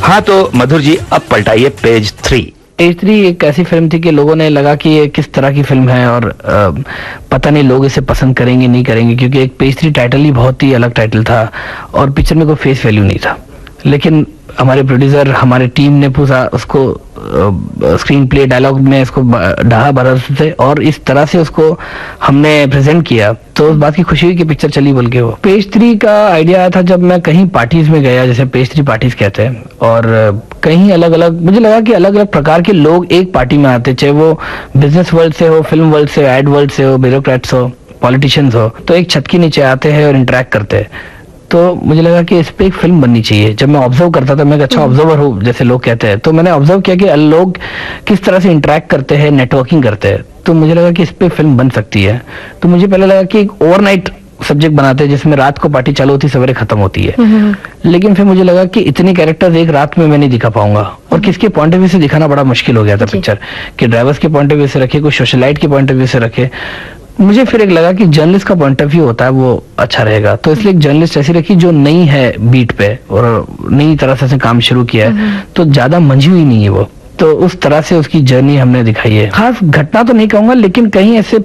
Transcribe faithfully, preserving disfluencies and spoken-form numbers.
हाँ तो मधुर जी अब पलटाइए पेज थ्री। पेज थ्री एक ऐसी फिल्म थी कि लोगों ने लगा कि ये किस तरह की फिल्म है और आ, पता नहीं लोग इसे पसंद करेंगे नहीं करेंगे, क्योंकि एक पेज थ्री टाइटल ही बहुत ही अलग टाइटल था और पिक्चर में कोई फेस वैल्यू नहीं था। लेकिन हमारे प्रोड्यूसर हमारे टीम ने पूरा उसको स्क्रीन प्ले डायलॉग में इसको ढहा भरा से और इस तरह से उसको हमने प्रेजेंट किया, तो उस बात की खुशी हुई कि पिक्चर चली बोल के। वो पेज थ्री का आइडिया आया था जब मैं कहीं पार्टीज में गया, जैसे पेज थ्री पार्टीज कहते हैं, और कहीं अलग अलग मुझे लगा कि अलग अलग प्रकार के लोग एक पार्टी में आते, चाहे वो बिजनेस वर्ल्ड से हो, फिल्म वर्ल्ड से, एड वर्ल्ड से हो, ब्यूरोक्रेट्स हो, पॉलिटिशियंस हो, तो एक छत के नीचे आते हैं और इंटरेक्ट करते हैं। तो मुझे लगा कि इस पे एक फिल्म बननी चाहिए। जब मैं ऑब्जर्व करता था, मैं एक अच्छा ऑब्जर्वर हूँ जैसे लोग कहते हैं, तो मैंने ऑब्जर्व किया कि लोग किस तरह से इंटरेक्ट करते हैं, नेटवर्किंग करते हैं, तो मुझे लगा कि इस पे फिल्म बन सकती है। तो मुझे पहले लगा कि एक ओवरनाइट सब्जेक्ट बनाते हैं जिसमें रात को पार्टी चालू होती है, सवेरे खत्म होती है। लेकिन फिर मुझे लगा कि इतने कैरेक्टर्स एक रात में मैं नहीं दिखा पाऊंगा, और किसके पॉइंट ऑफ व्यू से दिखाना बड़ा मुश्किल हो गया था पिक्चर, कि ड्राइवर्स के पॉइंट ऑफ व्यू से रखे, कोई सोशलाइट के पॉइंट ऑफ व्यू से रखे। मुझे फिर एक लगा कि जर्नलिस्ट का पॉइंट ऑफ व्यू होता है वो अच्छा रहेगा, तो इसलिए एक जर्नलिस्ट ऐसी रखी जो नई है बीट पे और नई तरह से काम शुरू किया है, तो ज्यादा मंझी हुई नहीं है वो, तो उस तरह से उसकी जर्नी हमने दिखाई है। खास घटना तो नहीं कहूंगा, लेकिन कहीं ऐसे